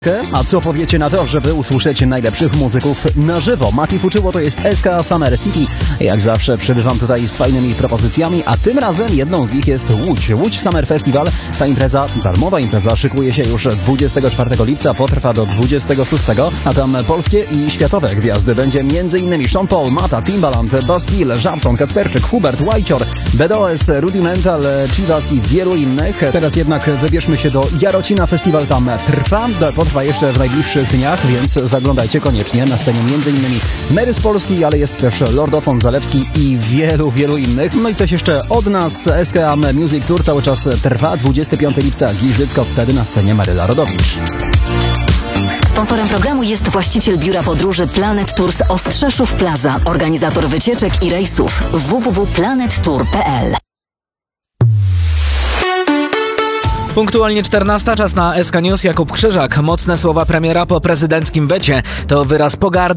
A co powiecie na to, żeby usłyszeć najlepszych muzyków na żywo? Mati Fuczyło to jest SK Summer City. Jak zawsze przybywam tutaj z fajnymi propozycjami, a tym razem jedną z nich jest Łódź Summer Festival. Ta impreza, darmowa impreza, szykuje się już 24 lipca, potrwa do 26, a tam polskie i światowe gwiazdy. Będzie m.in. Sean Paul, Mata, Timbaland, Bastille, Żabson, Kacperczyk, Hubert, Łajcior, BDOS, Rudimental, Chivas i wielu innych. Teraz jednak wybierzmy się do Jarocina. Festiwal tam trwa jeszcze w najbliższych dniach, więc zaglądajcie koniecznie. Na scenie m.in. Mary z Polski, ale jest też Lordofon Zalewski i wielu innych. No i coś jeszcze od nas. SKM Music Tour cały czas trwa. 25 lipca Giżycko, wtedy na scenie Maryla Rodowicz. Sponsorem programu jest właściciel biura podróży Planet Tours Ostrzeszów Plaza, organizator wycieczek i rejsów www.planettour.pl. Punktualnie 14, czas na SK News. Jakub Krzyżak. Mocne słowa premiera po prezydenckim wecie to wyraz pogardy